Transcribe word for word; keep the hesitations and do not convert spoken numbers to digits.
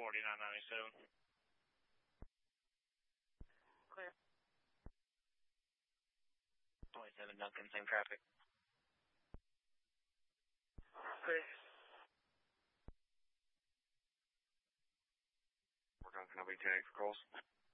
forty-nine ninety-seven. Clear. twenty-seven Duncan, same traffic. Clear. We're Duncan, I'll be ten for calls.